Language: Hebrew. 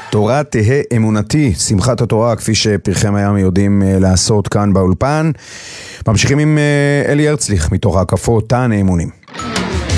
תורה תהא אמונתי, שמחת התורה, כפי שפרחי הים יודעים לעשות כאן באולפן. ממשיכים עם אלי הרצליך מתוך ההקפות תען האמונים.